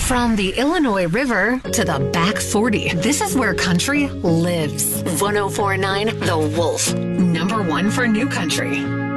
From the Illinois River to the back 40, this is where country lives. 1049 The Wolf, #1 for new country.